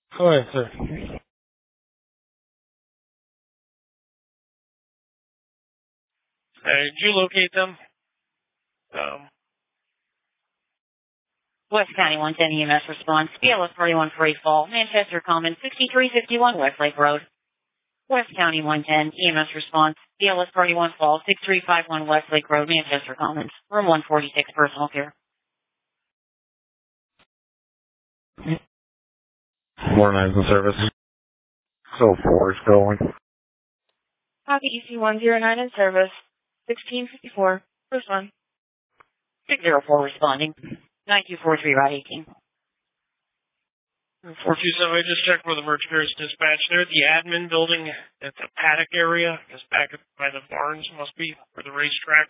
Go ahead, sir. Did you locate them? West County 110 EMS response. BLS 41 Freight Fall, Manchester Commons, 6351 Westlake Road. West County 110 EMS response. BLS 41 Fall, 6351 Westlake Road, Manchester Commons. Room 146, personal care. 49's in service. So 4 is going. Copy EC109 in service. 1654. First one. 604 responding. 9243 Route 18. 427, I just checked where the merge is dispatched. They're at the admin building at the paddock area, just back by the barns, must be, for the racetrack.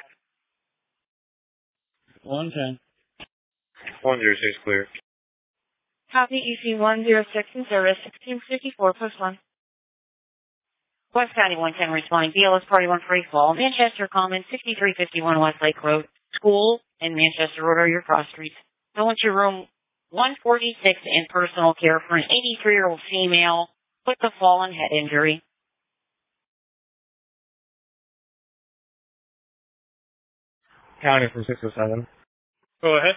110. 106 clear. Copy EC106 in service. 1654. Post 1. West County 110 responding. BLS 41 Free Fall. Manchester Commons, 6351 Westlake Road. School and Manchester Road are your cross streets. Go into room 146 in personal care for an 83-year-old female with a fall and head injury. County from 607. Go ahead.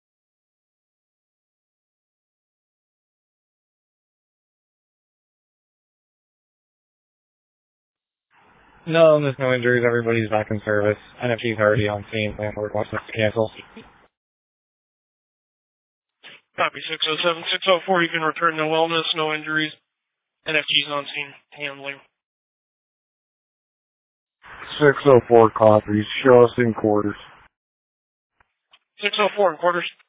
No, there's no injuries. Everybody's back in service. NFG's already on scene. Landlord wants us to cancel. Copy 607. 604, you can return to wellness. No injuries. NFG's on scene. Handling. 604 copies. Show us in quarters. 604 in quarters.